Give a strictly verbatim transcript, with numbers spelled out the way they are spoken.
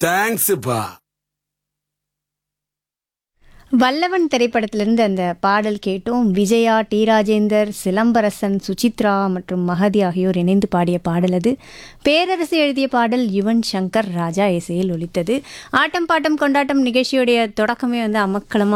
தேங்க்ஸ்ப்பா. வல்லவன் திரைப்படத்திலிருந்து அந்த பாடல் கேட்டோம். விஜயா, டி ராஜேந்தர், சிலம்பரசன், சுசித்ரா மற்றும் மகதி ஆகியோர் இணைந்து பாடிய பாடல் அது. பேரரசு எழுதிய பாடல் யுவன் சங்கர் ராஜா இசையில் ஒலித்தது. ஆட்டம் பாட்டம் கொண்டாட்டம் நிகழ்ச்சியுடைய தொடக்கமே வந்து அமக்களமாக